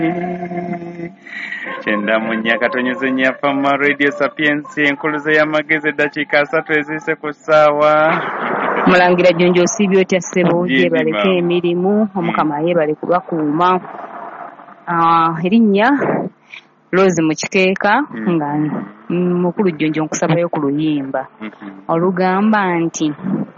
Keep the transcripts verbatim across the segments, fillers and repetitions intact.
Kyenda munya katonyeze nya fama Radio Sapiensi enkuluze y'amagezi eddakiika asatu ezise ku ssaawa. Mulangira Jjonjo Sibyo tya ssebo gyebaleka emirimu omukama yeebale kubakuuma. Ah, erinnya Rose Mukiteeka nga mukulu Jjonjo nkusabayo ku luyimba olugamba nti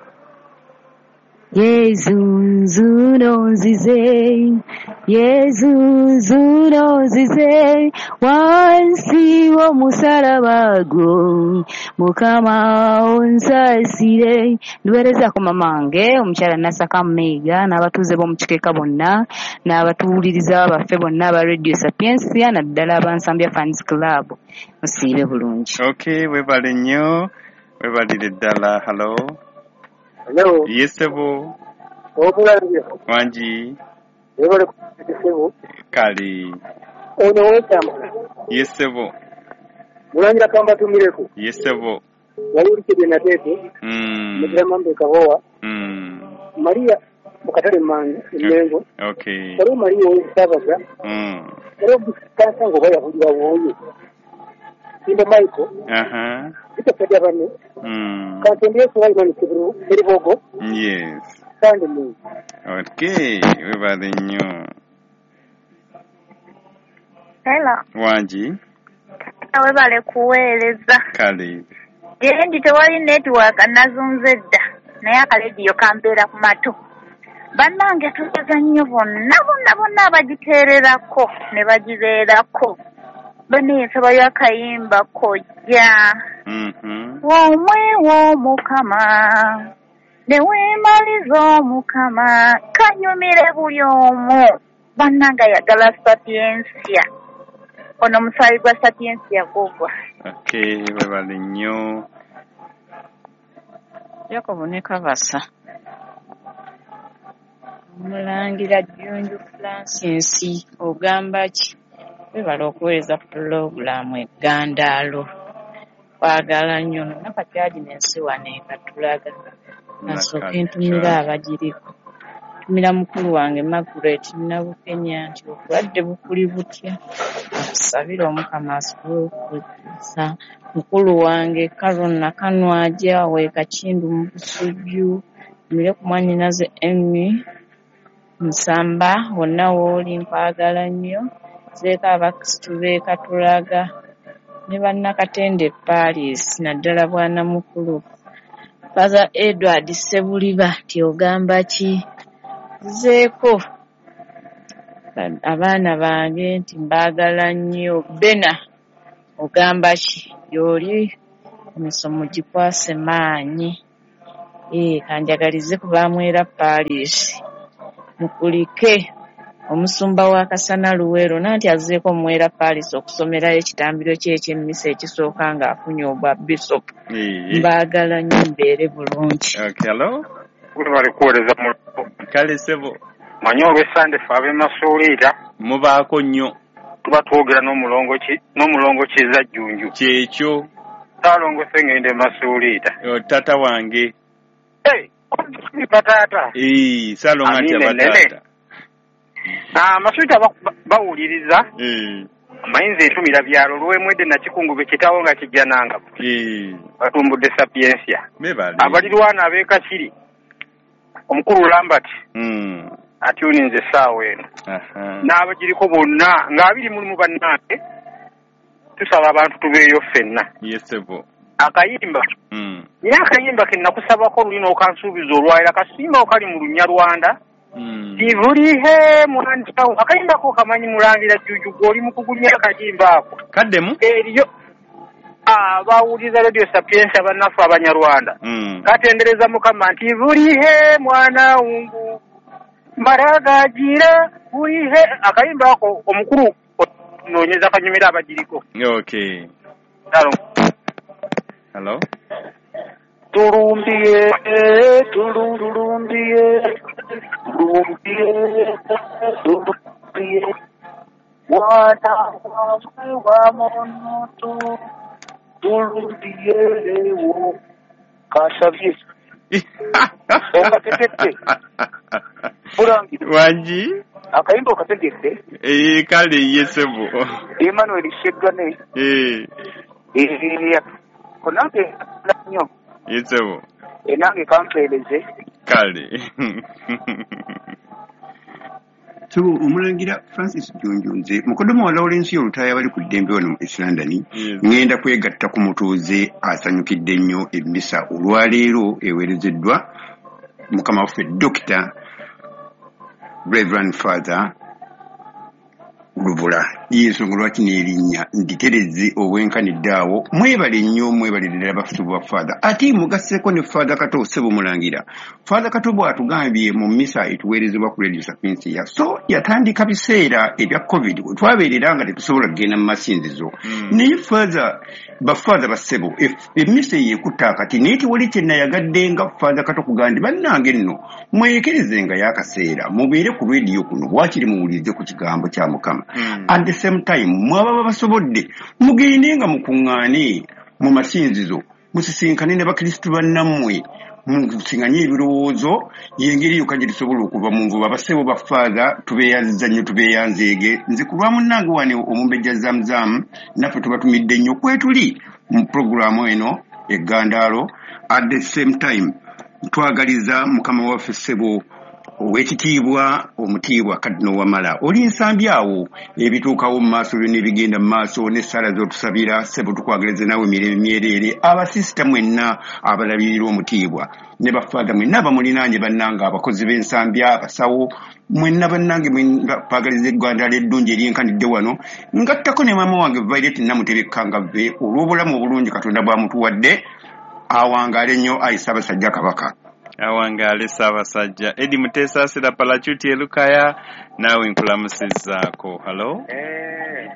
Yesu nzuno nzize, Yesu nzuno nzize, wansi w'omusalaba gwo, Mukama onsasire. Nduweereza ku mamange omukyala Nasaka Mega n'abatuuze b'omu Kiteeka bonna n'abatuwuliriza baffe bonna aba Radio Sapiensia naddala abansambya Fans Club. Musiibe bulungi. Okay, webale nnyo, webalire ddala. Hello. Hello. Yes, sebo. Obulange. Wanji. Ebale kusebo. Kali. Ono wetama. Yes, sebo. Mulangira kamba tumireko. Yes, sebo. Wali ulikebe na tete. Mm. Mudra mambe kahoa. Mm. Maria mukatale mangi imengo. Okay. Karo Maria osabaga. Mm. Karo bukasa ngo baya hulira woyo. Inde Michael. Aha. Ito kajja bane. Mm. Katendeye kuwa imani kibru. Eribogo. Yes. Sande mu. Okay, webale nnyo. Hello. Wanji. Webale kuweereza. Kali. Ye ndi tewali network nazunze dda naye akaleediyo kambeera ku matu. Bannange tubaza nnyo bonna bonna bonna abagiteererako ne bagibeerako. Baneesaba y'akayimba kojja. Mhm. Womwewo Mukama ne weemaliza Omukama kanyumire buli omu. Bannange ayagala Sapiensia. Ono omusaayi gwa Sapiensia gugwa. Okay, webale nnyo. Jacob ne Kabasa. Mulangira Jjonjo Francis ogamba ki? Webale okuweereza pulogulaamu eggandaalo. Kwagala nnyo nakakyaji n'ensi wano ekatulaga. Nasooka ntumira abagiriko. Tumira mukulu wange Margaret Nabukenya nti obulwadde bukuli butya. Akusabira Omukama asobole okukusa. Mukulu wange Caron Nakanwaja w'Ekakindu mu Busujju. Tumire ku mwannyinaze Emmy Nsamba wonna w'oli nkwagala nnyo. Zeeka abakisitu b'e Katulaga ne bannakatende Paris naddala bwana mukulu. Father Edward Sebuliba ti ogamba ki? Zeeko abaana bange nti mbaagala nnyo. Bena ogamba ki? Y'oli emisomo gikwase maanyi. Eh, kanjagalize ku baamwera Paris. Mukulike omusumba wa Kasana Luwero nanti azzeeko mwera Paris okusomerayo ekitambiro kye eky'emmisa ekisooka ng'afunye obwa Bishop. Mbaagala nnyo mbeere bulungi. Okay, hello. Kuli bali kuweereza mu Kale sebo. manyi olw'essande fe ab'emasuuliira mubaako nnyo. tuba twogera n'omulongo ki n'omulongo kiza Jjonjo. Kyekyo. Taalongose ngende masuuliira. O tata wange. Hey, patata. Eh, salonga ntya batata. Ah, amasuuliira bawuliriza. Eh. Amayinza entumira byalo olw'emwedde nakikungube kitaawo nga kijjananga. Eh. Batumbudde Sapiensia. Bebale. Abalirwana ab'Ekakiri. Omukulu Lambert. Mm. Atuninze essaawa eno. Aha. N'abagiriko bonna ng'abiri mulimu bannange. Tusaba abantu tubeeyo ffenna. Yesebo. Akayimba. Mm. Naye akayimba ke nakusabako olulina okansuubiza olwalira kasimba okali mu Lunyarwanda. Mm. Ivulihe mwanjawo akayimba ko kamanyi Mulangira Jjonjo gw'oli mu kugunya akayimba ako. Kaddemu? Eriyo abawuliriza Radio Sapiensia bannaffe Abanyarwanda. Mm. Katendereza Mukama nti ivulihe mwana wungu maragagira bulihe akayimba ako omukulu noonyeza kanyumira abagiriko. Okay. Hello. Hello. Turumbie, tururumbie, turumbie, turumbie, wana wa monoto, turumbie wo, kashavye. Onga tetete. Burangi. Wanji. akayimba okategedde eh kale yesebo Emmanuel Sheggane eh eh konange nnyo yesebo enange kampeereze kale so omulangira Francis Jonjonze mukodomo wa Lawrence olutaya bali ku ddembe wano mu East London yes. ngenda kwegatta ku mutuuze asanyukidde nnyo emmisa olwaleero eweerezeddwa mukama waffe Doctor Reverend Father Lubula y'ensonga lwaki n'erinnya nditerezi obwenkanidde awo mwebale nnyo mwebale ddala bafutubu ba Father ate mugasseko ne Father Kato Ssebo mulangira Father Kato bw'atugambye mu mmisa etuweerezebwa ku Radio Sapiensia so yatandika biseera ebya covid bwe twabeerera nga tetusobola kugenda mu masinzizo mm. naye Father ba Father ba Ssebo emmisa yeekutta akati naye tewali kyennayagadde nga Father Kato kugandi bannange nno mweyekerezenga y'akaseera mubeere ku radio kuno bwakiri muwulirize ku kigambo kya Mukama mm. at the same time mwaba basobodde mugende nga mukuŋŋaane mu masinzizo musisinkane ne bakristu bannammwe musinganye ebirowoozo y'engeri yokka gye tusobola okuva mu nvuba Bassebo ba Father tubeeyanziza nnyo tubeeyanzeege nze ku lwa munnange wane omumbejja Zamzam naffe tubatumidde nnyo kwetuli mu puroguramu eno eggandaalo at the same time twagaliza mukama waffe Ssebo ow'ekitiibwa omutiibwa Kadino Wamala oli nsambi awo ebituukawo mu maaso byonna ebigenda mu maaso n'essaala z'otusabira Ssebo tukwagereze nawe emirembe myereere abasisita mwenna abalabirira omutiibwa ne bafaada mwenna abamulinaanye bannanga abakozi b'ensambi abasawo mwenna bannange twagaliza eggwandaala eddungi eryenkanidde wano ngattako ne maama wange Violet Namuterekka nga ve olw'obulamu obulungi Katonda bw'amutuwadde awangaale nnyo ayi Ssaabasajja Kabaka awangaale Ssaabasajja Edi Muteesa Asira Palachuti Elukaya naawe nkulamusizzaako halo eh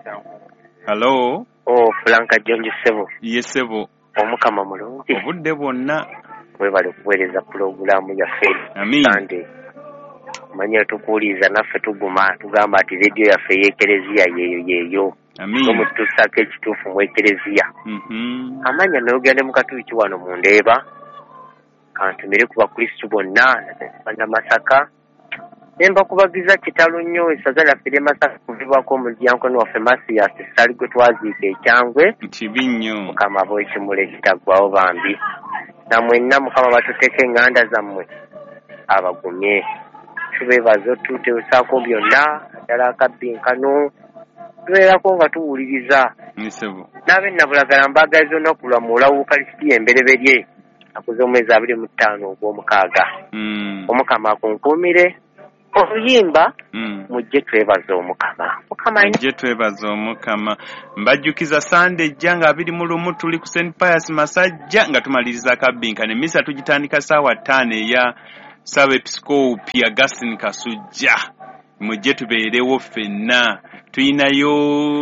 halo oh Franka Jonji Ssebo ye Ssebo omukama mulungi obudde bwonna webale kuweereza pulogulaamu yaffe Sunday manya tukuuliza naffe tuguma tugamba ati radio yaffe y'ekereziya yeeyo yeeyo omutusaako ekituufu mu ekereziya amanya nayogende mu katuuki wano mu Ndeeba kantumire ku bakristu bonna banda Masaka nemba kubagiza kitalo nnyo esaza lyaffe ly'e Masaka kuvibwako omulyankono waffe Masias Sali gwe twaziika ekyangwe kibi nnyo mukama bw'ekimula ekitaggwawo bambi namwenna mukama batuteeka eŋŋanda zammwe abagumye tubeebaza otuteesaako byonna ddala akabbinkano tubeerako nga tuwuliriza n'abennabulagala mbaagaliza olunaku lwa muwala w'Ukalisitiya embereberye akuze omwezi abiri mu ttaano ogw'omukaaga omukama akunkuumire oluyimba mujje twebaza omukama mujje twebaza omukama mbajjukiza Sunday ejja nga abiri mu lumu tuli ku Saint Pius Masajja nga tumaliriza akabbinkano emmisa tugitandika ssaawa ttaano eya Ssabepisikoopi Augustine Kasujja mujje tubeerewo ffenna tuyinayo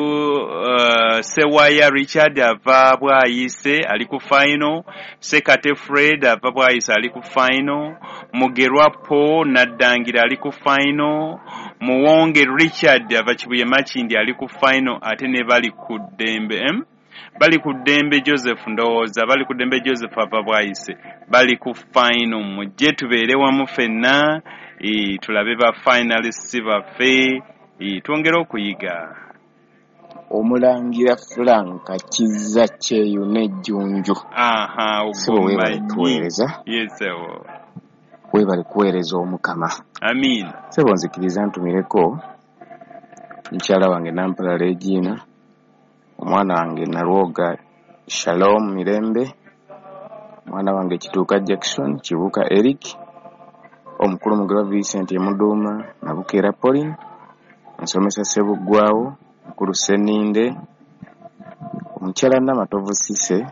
uh, Sewaya Richard ava Bwayise ali ku final Sekate Fred ava Bwayise ali ku final Mugerwa Po Naddangira ali ku final Muwonge Richard ava Kibuye Makindi ali ku final ate ne bali ku ddembe em bali ku ddembe Joseph ndowooza bali ku ddembe Joseph ava Bwayise bali ku final mujje tubeere wamu ffenna e, tulabe ba finalists baffe e, twongere okuyiga omulangira Franka Kizza Kyeyo n'Ejjunju aha ogw'omanyi yesewo webale kuweereza omukama amin Ssebo nzikiriza ntumireko mukyala wange Nampala Regina omwana wange Nalwoga Shalom Mirembe mwana wange Kituuka Jackson Kibuka Eric omukulu Mugerwa Vincent Emuduuma Nabukeera Pauline nsomesa Ssebuggwawo mukulu Seninde omukyala Namatovu Sise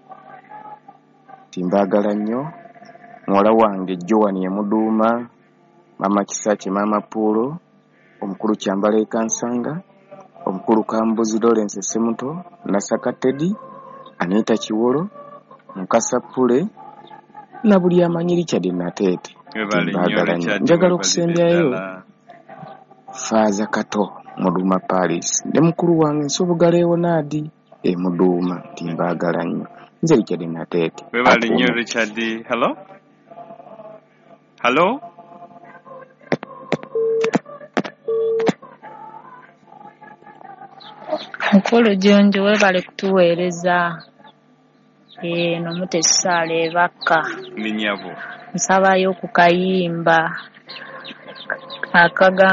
timbaagala nnyo muwala wange Joan Emuduuma mama Kisaaki mama Puulo omukulu Kyambala Kansanga omukulu Kambuzi Lawrence Semuto Nasaka Teddy Anita Kiwolo Mukasa Pule na buli amanyi Richard Nateete njagala okusembyayo Faaza Kato Muduuma Paris ne mukulu wange Nsobugala Leonard e Muduuma timbaagala nnyo nze Richard Nateete webali nnyo Richard hello hello Mukulu Jonjo webale kutuweereza. Eh no mutesale baka. Ninyabo. Nsabayo ku kayimba. Akaga